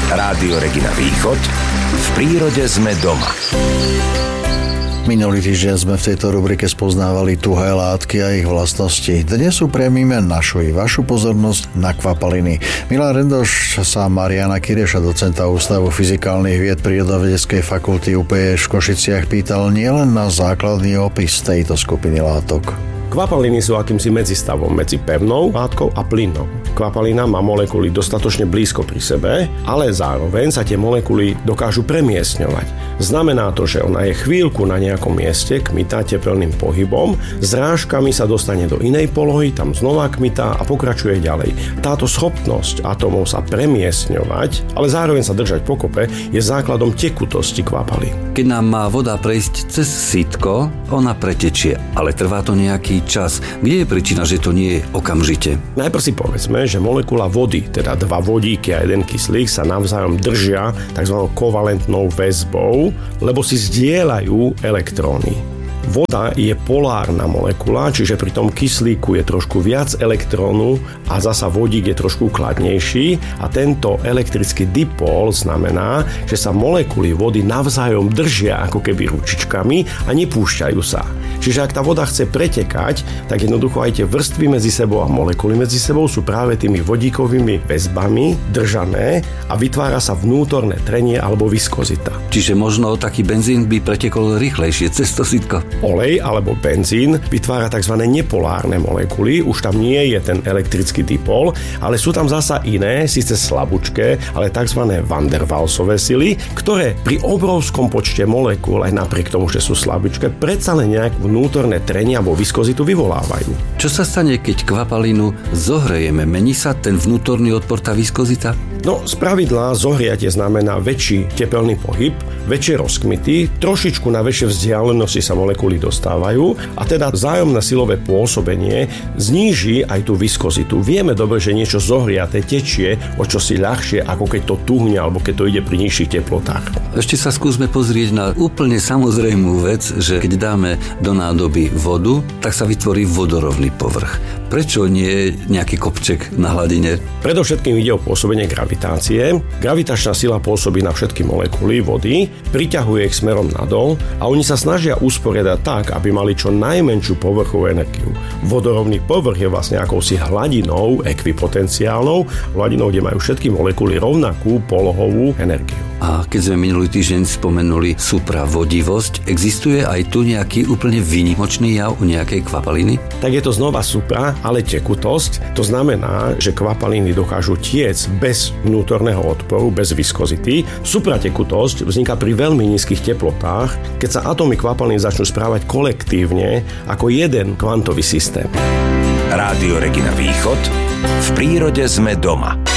Rádio Regina Východ. V prírode sme doma. Minulý týždeň sme v tejto rubrike spoznávali tuhé látky a ich vlastnosti. Dnes upriamime našu i vašu pozornosť na kvapaliny. Milan Rendoš sa Mariana Kireša, docenta Ústavu fyzikálnych vied Prírodovedeckej fakulty UPE v Košiciach, pýtal nielen na základný opis tejto skupiny látok. Kvapaliny sú akýmsi medzistavom medzi pevnou látkou a plynom. Kvapalina má molekuly dostatočne blízko pri sebe, ale zároveň sa tie molekuly dokážu premiestňovať. Znamená to, že ona je chvíľku na nejakom mieste, kmitá tepelným pohybom, zrážkami sa dostane do inej polohy, tam znova kmitá a pokračuje ďalej. Táto schopnosť atómov sa premiestňovať, ale zároveň sa držať pokope, je základom tekutosti kvapalín. Keď nám má voda prejsť cez sitko, ona pretečie, ale trvá to nejaký čas. Kde je príčina, že to nie je okamžite? Najprv si povedzme, že molekula vody, teda dva vodíky a jeden kyslík, sa navzájom držia tzv. Kovalentnou väzbou, lebo si zdieľajú elektróny. Voda je polárna molekula, čiže pri tom kyslíku je trošku viac elektrónu a zasa vodík je trošku kladnejší a tento elektrický dipol znamená, že sa molekuly vody navzájom držia ako keby ručičkami a nepúšťajú sa. Čiže ak tá voda chce pretekať, tak jednoducho aj tie vrstvy medzi sebou a molekuly medzi sebou sú práve tými vodíkovými väzbami držané a vytvára sa vnútorné trenie alebo viskozita. Čiže možno taký benzín by pretekol rýchlejšie cez to sitko. Olej alebo benzín vytvára tzv. Nepolárne molekuly, už tam nie je ten elektrický dipol, ale sú tam zasa iné, síce slabúčké, ale tzv. Van der Waalsové sily, ktoré pri obrovskom počte molekúl, aj napriek tomu, že sú slabúčké, predsa len nejak vnútorné trenie alebo viskozitu vyvolávajú. Čo sa stane, keď kvapalinu zohrejeme? Mení sa ten vnútorný odpor, tá viskozita? No, spravidla zohriatie znamená väčší tepelný pohyb, väčšie rozkmity, trošičku na väčšie vzdialenosti sa molekuly dostávajú a teda vzájomné silové pôsobenie zníži aj tú viskozitu. Vieme dobre, že niečo zohriaté tečie o čosi ľahšie, ako keď to tuhne alebo keď to ide pri nižších teplotách. Ešte sa skúsme pozrieť na úplne samozrejmú vec, že keď dáme do nádoby vodu, tak sa vytvorí vodorovný povrch. Prečo nie nejaký kopček na hladine? Predovšetkým ide o pôsobenie gravitácie. Gravitačná sila pôsobí na všetky molekuly vody, priťahuje ich smerom nadol a oni sa snažia usporiadať tak, aby mali čo najmenšiu povrchovú energiu. Vodorovný povrch je vlastne akousi hladinou, ekvipotenciálnou, hladinou, kde majú všetky molekuly rovnakú polohovú energiu. A keď sme minulý týždeň spomenuli supravodivosť, existuje aj tu nejaký úplne výnimočný jav u nejakej kvapaliny? Tak je to znova supra, ale tekutosť. To znamená, že kvapaliny dokážu tiec bez vnútorného odporu, bez viskozity. Supratekutosť vzniká pri veľmi nízkych teplotách, keď sa atómy kvapalín začnú správať kolektívne ako jeden kvantový systém. Rádio Regina Východ. V prírode sme doma.